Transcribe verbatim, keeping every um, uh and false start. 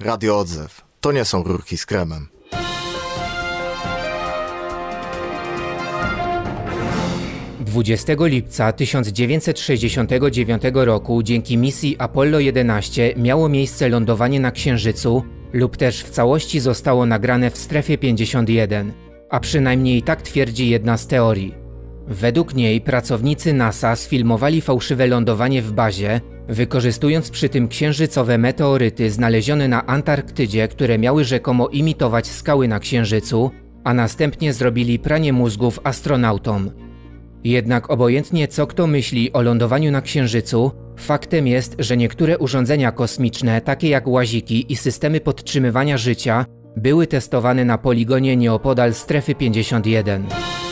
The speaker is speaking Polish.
Radio Odzew. To nie są rurki z kremem. dwudziestego lipca tysiąc dziewięćset sześćdziesiątego dziewiątego roku dzięki misji Apollo jedenaście miało miejsce lądowanie na Księżycu lub też w całości zostało nagrane w strefie pięćdziesiąt jeden, a przynajmniej tak twierdzi jedna z teorii. Według niej pracownicy NASA sfilmowali fałszywe lądowanie w bazie, wykorzystując przy tym księżycowe meteoryty znalezione na Antarktydzie, które miały rzekomo imitować skały na Księżycu, a następnie zrobili pranie mózgów astronautom. Jednak obojętnie co kto myśli o lądowaniu na Księżycu, faktem jest, że niektóre urządzenia kosmiczne, takie jak łaziki i systemy podtrzymywania życia, były testowane na poligonie nieopodal strefy pięćdziesiąt jeden.